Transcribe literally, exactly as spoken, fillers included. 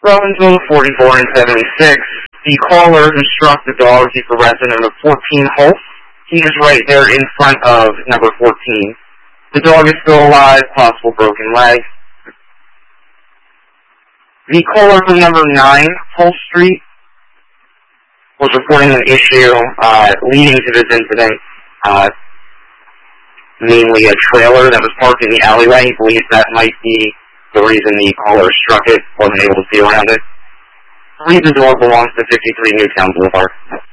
Roseville forty-four and seventy-six. The caller instructs the dog he's the resident of fourteen Holt. He is right there in front of number fourteen. The dog is still alive, possible broken leg. The caller from number nine, Holt Street, was reporting an issue uh, leading to this incident, uh, namely a trailer that was parked in the alleyway. He believes that might be the reason the caller struck it, wasn't able to see around it. The reason the dog belongs to fifty-three Newtown Boulevard.